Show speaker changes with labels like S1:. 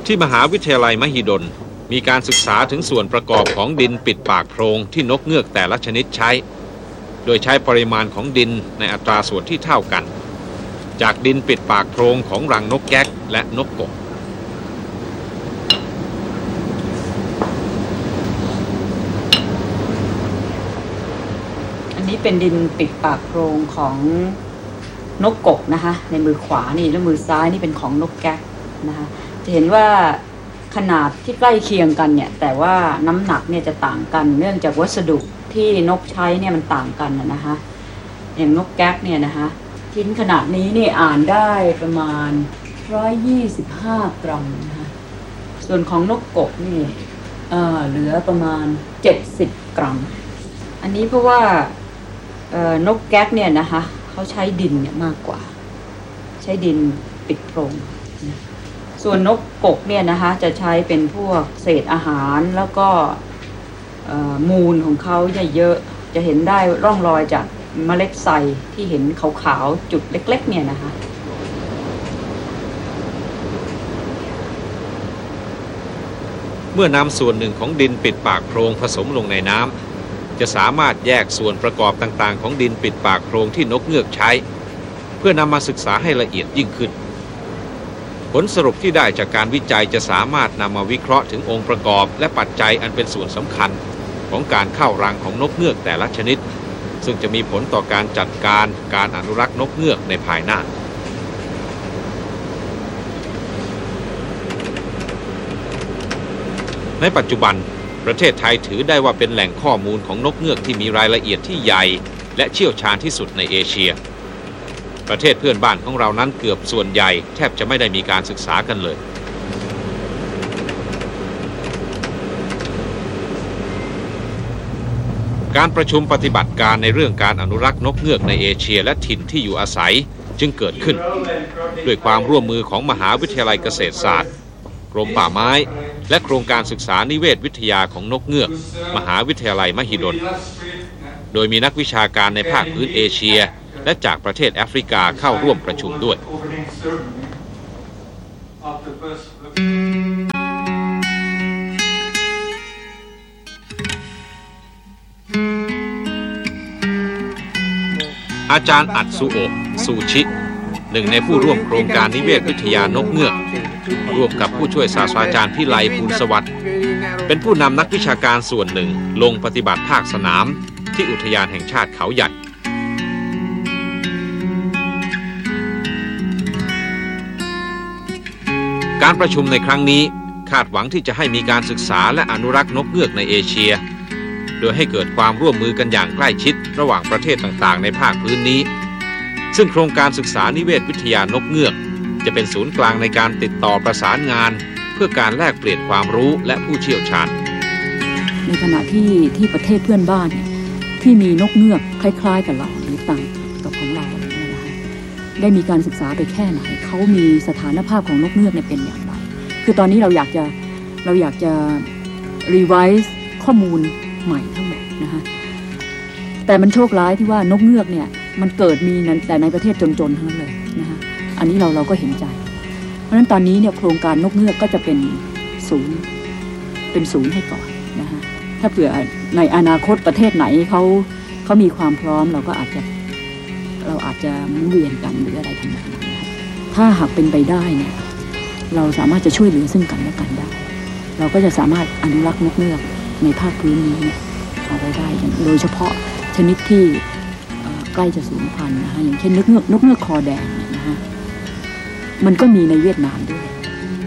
S1: ที่มหาวิทยาลัยมหิดลมีการศึกษาถึงส่วนประกอบของดินปิดปากโพรงที่นกเงือกแต่ละชนิดใช้โดยใช้ปริมาณของดินในอัตราส่วนที่เท่ากันจากดินปิดปากโพรงของรังนกแก๊กและนกกก
S2: อันนี้เป็นดินปิดปากโพรงของนกกกนะคะในมือขวานี่แล้วมือซ้ายนี่เป็นของนกแก๊กนะคะจะเห็นว่าขนาดที่ใกล้เคียงกันเนี่ยแต่ว่าน้ำหนักเนี่ยจะต่างกันเนื่องจากวัสดุที่นกใช้เนี่ยมันต่างกันนะคะอย่างนกแก๊กเนี่ยนะคะชิ้นขนาดนี้นี่อ่านได้ประมาณ125 กรัมนะคะส่วนของนกกกนี่เหลือประมาณ70 กรัมอันนี้เพราะว่านกแก๊กเนี่ยนะคะเขาใช้ดินเนี่ยมากกว่าใช้ดินปิดโพรงนะส่วนนกกกเนี่ยนะคะจะใช้เป็นพวกเศษอาหารแล้วก็มูลของเขาเยอะจะเห็นได้ร่องรอยจากเมล็ดไทรที่เห็นขาวๆจุดเล็กๆเนี่ยนะคะ
S1: เมื่อนำส่วนหนึ่งของดินปิดปากโพรงผสมลงในน้ำจะสามารถแยกส่วนประกอบต่างๆของดินปิดปากโพรงที่นกเงือกใช้เพื่อนำมาศึกษาให้ละเอียดยิ่งขึ้นผลสรุปที่ได้จากการวิจัยจะสามารถนำมาวิเคราะห์ถึงองค์ประกอบและปัจจัยอันเป็นส่วนสำคัญของการเข้ารังของนกเงือกแต่ละชนิดซึ่งจะมีผลต่อการจัดการอนุรักษ์นกเงือกในภายหน้าในปัจจุบันประเทศไทยถือได้ว่าเป็นแหล่งข้อมูลของนกเงือกที่มีรายละเอียดที่ใหญ่และเชี่ยวชาญที่สุดในเอเชียประเทศเพื่อนบ้านของเรานั้นเกือบส่วนใหญ่แทบจะไม่ได้มีการศึกษากันเลยการประชุมปฏิบัติการในเรื่องการอนุรักษ์นกเงือกในเอเชียและถิ่นที่อยู่อาศัยจึงเกิดขึ้นด้วยความร่วมมือของมหาวิทยาลัยเกษตรศาสตร์กรมป่าไม้และโครงการศึกษานิเวศวิทยาของนกเงือกมหาวิทยาลัยมหิดลโดยมีนักวิชาการในภาคพื้นเอเชียและจากประเทศแอฟริกาเข้าร่วมประชุมด้วยอาจารย์อัตสุโอะซูชิหนึ่งในผู้ร่วมโครงการนิเวศวิทยานกเงือกร่วมกับผู้ช่วยศาสตราจารย์พิไลภูลสวัสดิ์เป็นผู้นำนักวิชาการส่วนหนึ่งลงปฏิบัติภาคสนามที่อุทยานแห่งชาติเขาใหญ่การประชุมในครั้งนี้คาดหวังที่จะให้มีการศึกษาและอนุรักษ์นกเงือกในเอเชียโดยให้เกิดความร่วมมือกันอย่างใกล้ชิดระหว่างประเทศต่างๆในภาคพื้นนี้ซึ่งโครงการศึกษานิเวศวิทยานกเงือกจะเป็นศูนย์กลางในการติดต่อประสานงานเพื่อการแลกเปลี่ยนความรู้และผู้เชี่ยวชาญ
S2: ในขณะที่ประเทศเพื่อนบ้านที่มีนกเงือกคล้ายๆกับเราหรือต่างกับของเราเนี่ยนะคะได้มีการศึกษาไปแค่ไหนเขามีสถานภาพของนกเงือกเนี่ยเป็นอย่างไรคือตอนนี้เราอยากจะรีไวซ์ข้อมูลใหม่ทั้งหมดนะคะแต่มันโชคร้ายที่ว่านกเงือกเนี่ยมันเกิดมีแต่ในประเทศจนๆทั้งนั้นเลยนะคะอันนี้เราก็เห็นใจเพราะฉะนั้นตอนนี้เนี่ยโครงการนกเงือกก็จะเป็นศูนย์ให้ก่อนนะคะถ้าเผื่อในอนาคตประเทศไหนเขามีความพร้อมเราอาจจะหมุนเวียนกันหรืออะไรทำนองนั้นนะคะถ้าหากเป็นไปได้เนี่ยเราสามารถจะช่วยเหลือซึ่งกันและกันได้เราก็จะสามารถอนุรักษ์นกเงือกในภาคพื้นนี้เนี่ยเอาไว้ได้โดยเฉพาะชนิดที่ใกล้จะสูญพันธุ์นะคะอย่างเช่นนกเงือกคอแดงเนี่ยนะคะมันก็มีในเวียดนามด้วย